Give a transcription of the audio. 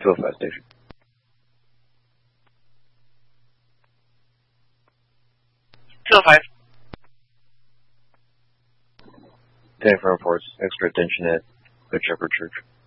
205 station. 205. 10 for reports. Extra attention at Good Shepherd Church.